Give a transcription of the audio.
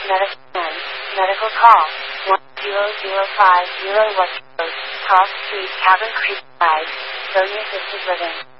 Medicine. Medical call. 10050 West Coast, Cross Street, Cabin Creek Drive, Sodium Assisted Living.